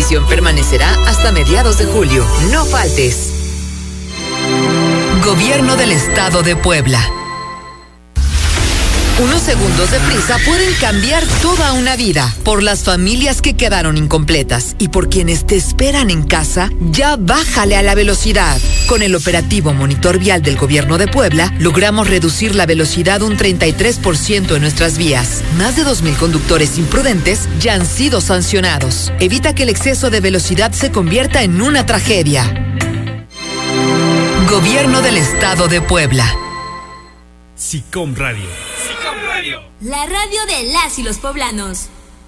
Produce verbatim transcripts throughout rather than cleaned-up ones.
exhibición permanecerá hasta mediados de julio. No faltes. Gobierno del Estado de Puebla. Unos segundos de prisa pueden cambiar toda una vida. Por las familias que quedaron incompletas y por quienes te esperan en casa, ya bájale a la velocidad. Con el operativo Monitor Vial del Gobierno de Puebla, logramos reducir la velocidad un treinta y tres por ciento en nuestras vías. Más de dos mil conductores imprudentes ya han sido sancionados. Evita que el exceso de velocidad se convierta en una tragedia. Gobierno del Estado de Puebla. SICOM Radio. La radio de las y los poblanos.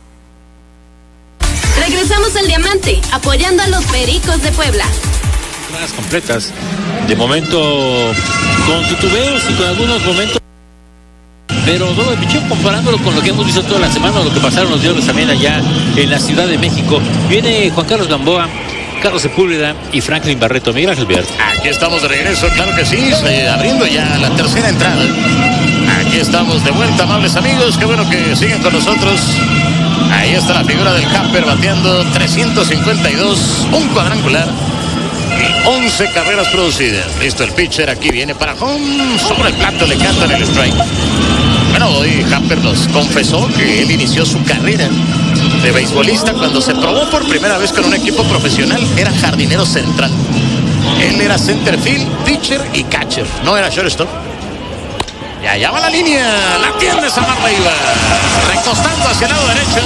Regresamos al Diamante, apoyando a los Pericos de Puebla. Las completas, de momento con titubeos y con algunos momentos, pero todo el pichón comparándolo con lo que hemos visto toda la semana, lo que pasaron los diablos también allá en la Ciudad de México. Viene Juan Carlos Gamboa, Carlos Sepúlveda y Franklin Barreto. Miguel Ángel Bert. Aquí estamos de regreso, claro que sí, eh, abriendo ya la tercera entrada. Aquí estamos de vuelta, amables amigos, qué bueno que siguen con nosotros. Ahí está la figura del Hamper bateando trescientos cincuenta y dos, un cuadrangular y once carreras producidas. Listo el pitcher, aquí viene para home, sobre el plato le cantan el strike. Bueno, hoy Hamper nos confesó que él inició su carrera de beisbolista cuando se probó por primera vez con un equipo profesional. Era jardinero central. Él era center field, pitcher y catcher. No era shortstop. Y allá va la línea. La tiende Samar Leiva. Recostando hacia el lado derecho.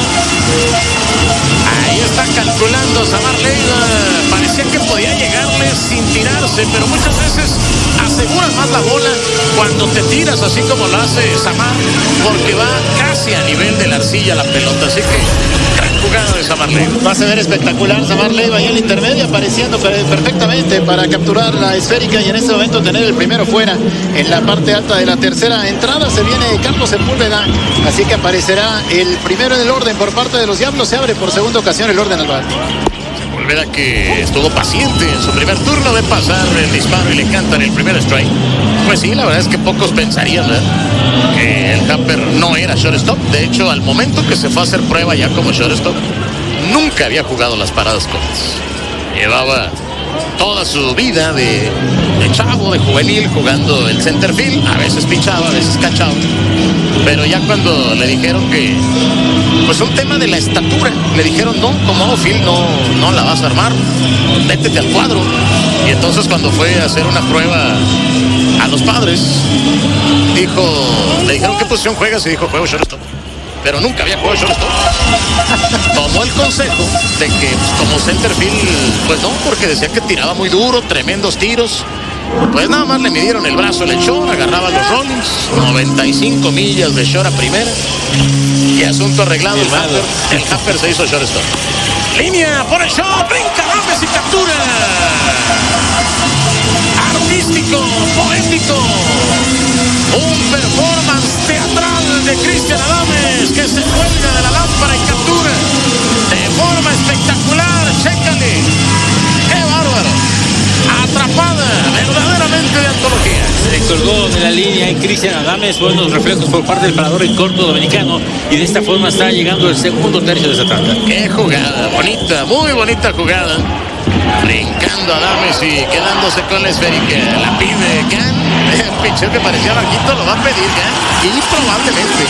Ahí está calculando Samar Leiva. Parecía que podía llegarle sin tirarse, pero muchas veces aseguras más la bola cuando te tiras así como lo hace Samar, porque va casi a nivel de la arcilla la pelota. Así que gran jugada de Samar Leiva. Va a ser espectacular Samar Leiva ahí en la intermedia, apareciendo perfectamente para capturar la esférica y en este momento tener el primero fuera. En la parte alta de la tercera entrada se viene Carlos Sepúlveda, así que aparecerá el primero en el orden por parte de los Diablos. Se abre por segunda ocasión el orden al bate. Sepúlveda que estuvo paciente en su primer turno de pasar el disparo y le cantan el primer strike. Pues sí, la verdad es que pocos pensarían, ¿verdad?, que el Hamper no era shortstop. De hecho, al momento que se fue a hacer prueba ya como shortstop, nunca había jugado las paradas cortas. Llevaba toda su vida de, de chavo, de juvenil, jugando el center field. A veces pichaba, a veces cachaba. Pero ya cuando le dijeron que, pues un tema de la estatura, le dijeron, no, como outfield no, no la vas a armar, métete al cuadro. Y entonces cuando fue a hacer una prueba a los Padres, dijo, le dijeron, ¿qué posición juegas? Y dijo, juego shortstop. Pero nunca había jugado shortstop. Tomó el consejo de que, pues, como center field, pues no, porque decía que tiraba muy duro, tremendos tiros. Pues nada más le midieron el brazo, le echó, agarraba los rollings, noventa y cinco millas de short a primera. Y asunto arreglado, el Hamper, el Hamper se hizo shortstop. Línea por el short, brinca Adames y captura. Artístico, poético. Un performance teatral de Cristian Adames, que se cuelga de la lámpara y captura de forma espectacular. Chécale, qué bárbaro. Atrapada, verdaderamente de antología. Se colgó de la línea en Cristian Adames, buenos reflejos por parte del parador en corto dominicano, y de esta forma está llegando el segundo tercio de esta tanda. Qué jugada, bonita, muy bonita jugada. Brincando Adames y quedándose con la esférica. La pide Gan. El pitcher que parecía bajito lo va a pedir Gan. Y probablemente